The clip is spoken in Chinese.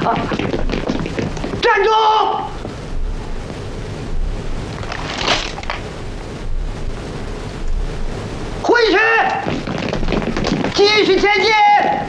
站住！回去，继续前进。